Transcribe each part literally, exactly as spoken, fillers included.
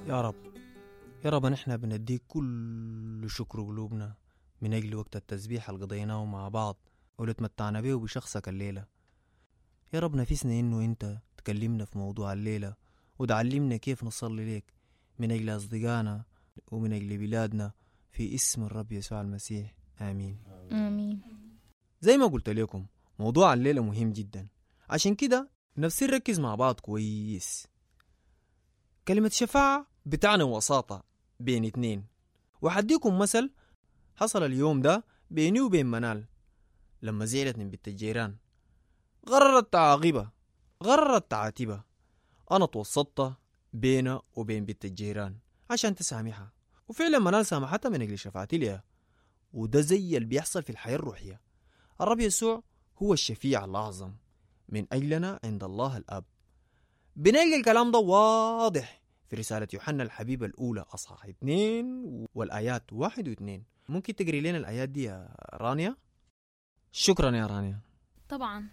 يا رب يا رب نحن بنديك كل شكر قلوبنا من أجل وقت التسبيح اللي قضيناه مع بعض واللي تمتعنا به بشخصك الليلة. يا رب نفسنا إنه أنت تكلمنا في موضوع الليلة وتعلمنا كيف نصلي ليك من أجل أصدقائنا ومن أجل بلادنا في اسم الرب يسوع المسيح، آمين آمين. زي ما قلت لكم موضوع الليلة مهم جدا، عشان كده نفسي نركز مع بعض كويس. كلمة شفاعة بتعني وساطة بين اتنين، وحديكم مثل حصل اليوم ده بيني وبين منال لما زعلت من بنت الجيران، غررت تعاقبها غررت تعاتبها. أنا توسطت بينها وبين بنت الجيران عشان تسامحها، وفعلا منال سامحتها من أجل شفاعتي لها. وده زي اللي بيحصل في الحياة الروحية. الرب يسوع هو الشفيع الأعظم من أجلنا عند الله الأب. بنلاقي الكلام ده واضح في رسالة يوحنا الحبيبة الأولى أصحاح اثنين والآيات واحد واثنين. ممكن تقري لنا الآيات دي يا رانيا؟ شكرا يا رانيا. طبعا.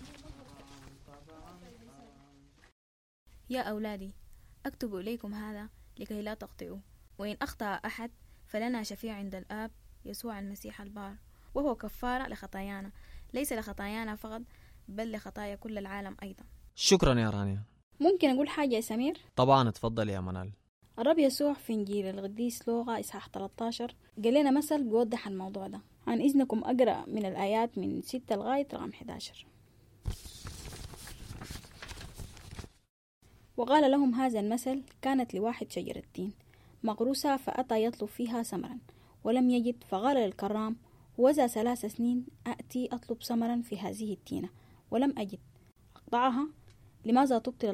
يا أولادي أكتب إليكم هذا لكي لا تخطئوا، وإن أخطأ أحد فلنا شفيع عند الآب يسوع المسيح البار، وهو كفارة لخطايانا، ليس لخطايانا فقط بل لخطايا كل العالم أيضا. شكرا يا رانيا. ممكن أقول حاجة يا سمير؟ طبعا اتفضل يا منال. الرب يسوع في إنجيل القديس لوقا إصحاح ثلاثة عشر قال لنا مثل بيوضح الموضوع ده. عن إذنكم أقرأ من الآيات من ستة لغاية رقم أحد عشر. وقال لهم هذا المثل: كانت لواحد شجرة تين مغروسة، فأتى يطلب فيها ثمرا ولم يجد، فقال للكرام: وذا ثلاث سنين أأتي أطلب ثمرا في هذه التينة ولم أجد، أقطعها، لماذا تبطل